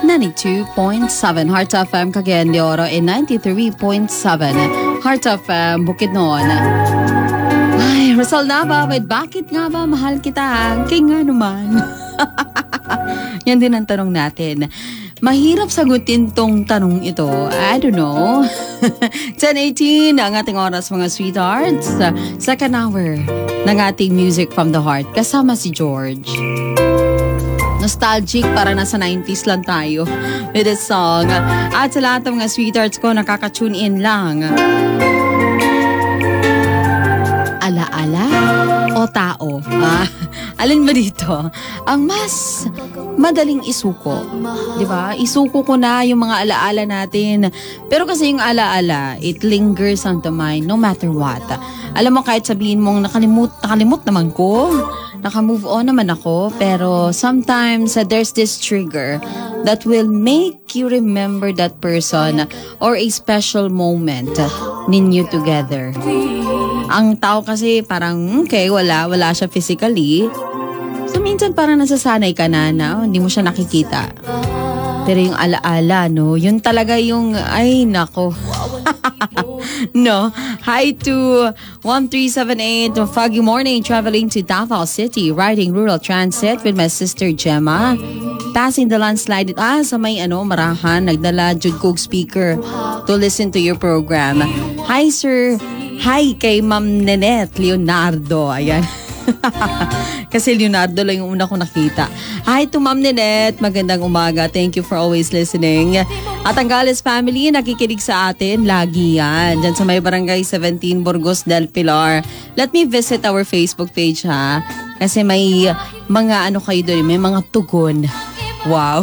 92.7 Heart FM Cagayan de Oro and 93.7 Heart FM Bukidnon. Ay, Rizal Nava, bakit nga ba mahal kita? Kaya nga naman. Yan din ang tanong natin. Mahirap sagutin tong tanong ito. I don't know. 10:18 ang ating oras mga sweethearts. Second hour ng ating Music from the Heart. Kasama si George. Nostalgic, para nasa 90s lang tayo with this song. At sa lahat ng mga sweethearts ko, nakaka-tune in lang. Ala-ala o tao? Alin ba dito? Ang mas madaling isuko. Diba? Isuko ko na yung mga alaala natin. Pero kasi yung alaala, it lingers on the mind no matter what. Alam mo, kahit sabihin mong nakalimut naman ko, naka-move on naman ako, pero sometimes there's this trigger that will make you remember that person or a special moment ninyo together. Ang tao kasi parang, okay, wala siya physically. So, minsan parang nasasanay ka na hindi mo siya nakikita. Pero yung alaala, no? Yun talaga yung, ay, nako. No. Hi to 1378, foggy morning, traveling to Davao City, riding rural transit with my sister Gemma. Passing the landslide, sa may Marahan, nagdala Jude Coke speaker to listen to your program. Hi, sir. Hi kay Ma'am Nenette Leonardo. Ayan. Kasi Leonardo lang yung una ko nakita. Hi to Ma'am Nenette. Magandang umaga. Thank you for always listening. At ang Gales family, nakikinig sa atin. Lagi yan. Diyan sa may barangay 17 Burgos del Pilar. Let me visit our Facebook page, ha. Kasi may mga kayo doon. May mga tugon. Wow.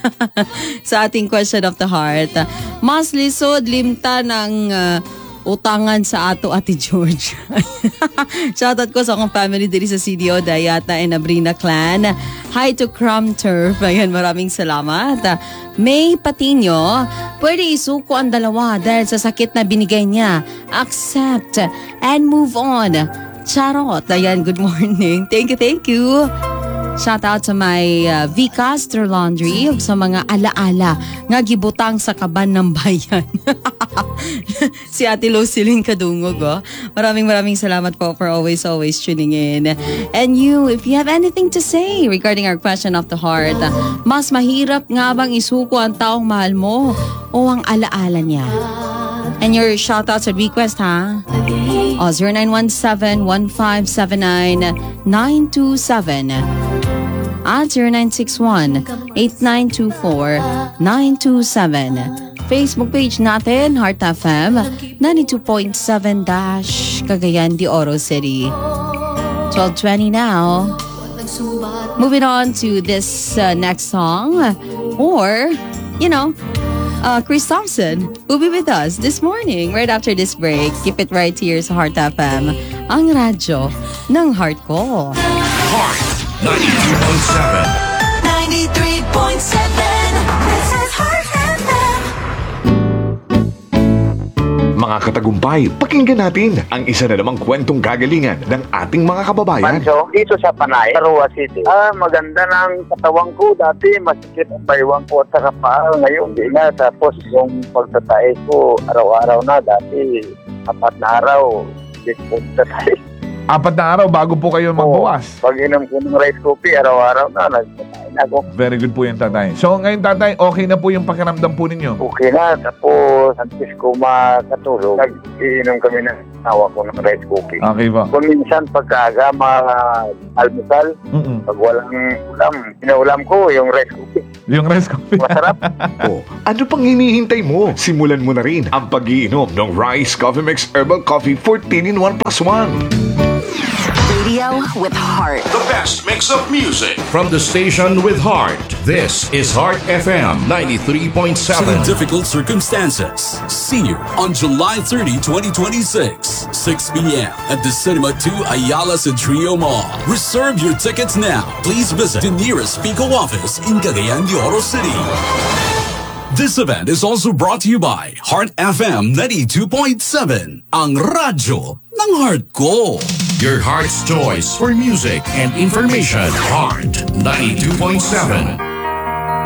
Sa ating question of the heart. Mas lisod, limta ng utangan sa ato Ate George. Shoutout ko sa akong family diri sa CDO, Dayata and Abrina Clan. Hi to Crumb Turf. Ayan, maraming salamat. May Patino, pwede isuko ang dalawa dahil sa sakit na binigay niya. Accept and move on. Charot. Ayan, good morning. Thank you. Shout out sa my V-Caster Laundry sa mga alaala nga gibutang sa kaban ng bayan. Si Ate Lucilin Kadungog. Maraming salamat po for always tuning in. And you, if you have anything to say regarding our question of the heart, mas mahirap nga bang isuko ang taong mahal mo o ang alaala niya? And your shoutouts and request, ha? 0917-1579-927 at 0961-8924-927. Facebook page natin, Heart FM 92.7 Cagayan de Oro City. 12:20 now. Moving on to this next song, or Chris Thompson will be with us this morning right after this break. Keep it right here sa Heart FM, ang radyo ng heart ko. Heart 92.7 93.7. This is Heart FM. Mga katagumpay, pakinggan natin ang isa na namang kwentong gagalingan ng ating mga kababayan. Manso, dito sa Panay, Arua City. Maganda ng katawang ko. Dati masikip ang baywang ko at saka paa. Ngayon, di na. Tapos yung pagtatae ko, araw-araw na. Dati, 4 na araw, di po tatay. 4 na araw bago po kayo magbukas. Pag inom ko ng rice coffee, araw-araw na, nagtatae na ako. Very good po yung tatay. So ngayon tatay, okay na po yung pakiramdam po ninyo? Okay na. Tapos, antes ko makatulog, nag-iinom kami ng awa ko ng rice coffee. Okay po. Kung minsan pagkaaga, almusal, pag walang ulam, pinaulam ko yung rice coffee. Yung rice coffee. Masarap. Ano pang hinihintay mo? Simulan mo na rin ang pag-iinom ng Rice Coffee Mix Herbal Coffee 14-in-1 + 1. Radio with heart. The best mix of music from the station with heart. This is Heart FM 93.7. In difficult circumstances. See you on July 30, 2026, 6 p.m. at the Cinema 2 Ayala Centrio Mall. Reserve your tickets now. Please visit the nearest Pico office in Cagayan de Oro City. This event is also brought to you by Heart FM 92.7, ang radyo ng heart ko. Your heart's choice for music and information. Heart 92.7.